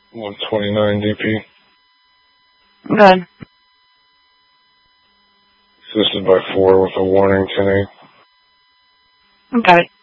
129 DP. Good. Assisted by 4 with a warning 10-8. Got it.